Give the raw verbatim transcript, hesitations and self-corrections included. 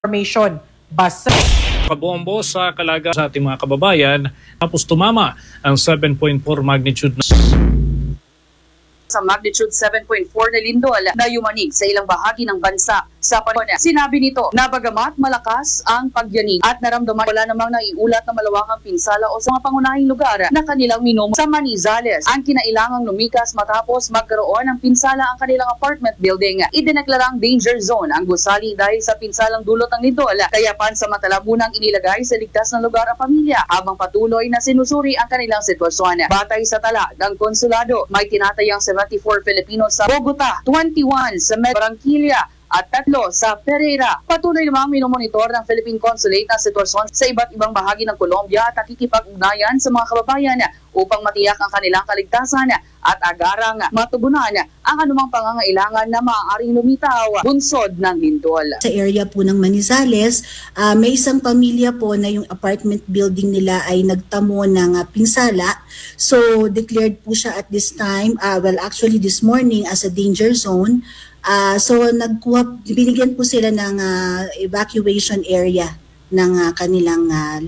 information. Basta Kabombo sa kalagayan sa ating mga kababayan, tapos tumama ang seven point four magnitude na sa magnitude seven point four na lindol na yumanig sa ilang bahagi ng bansa sa panahon. Sinabi nito na bagamat malakas ang pagyanig at naramdaman wala namang naiulat na malawakang pinsala o sa mga pangunahing lugar na kanilang minom sa Manizales. Ang kinailangang lumikas matapos magkaroon ng pinsala ang kanilang apartment building. Idineklarang danger zone ang gusali dahil sa pinsalang dulot ng lindol. Kaya pansamantala munang inilagay sa ligtas na lugar ang pamilya habang patuloy na sinusuri ang kanilang sitwasyon. Batay sa tala ng konsulado, may tinatayang seventy-four Filipinos sa Bogota, twenty-one sa Med Barranquilla, at tatlo sa Pereira. Patuloy namang minomonitor ng Philippine Consulate ang sitwasyon sa iba't ibang bahagi ng Colombia at nakikipag-ugnayan sa mga kababayan upang matiyak ang kanilang kaligtasan at agarang matugunan ang anumang pangangailangan na maaaring lumitaw bunsod ng lindol. Sa area po ng Manizales, uh, may isang pamilya po na yung apartment building nila ay nagtamo ng uh, pinsala. So declared po siya at this time, uh, well actually this morning as a danger zone. Uh, so nagkuha, binigyan po sila ng uh, evacuation area ng uh, kanilang uh,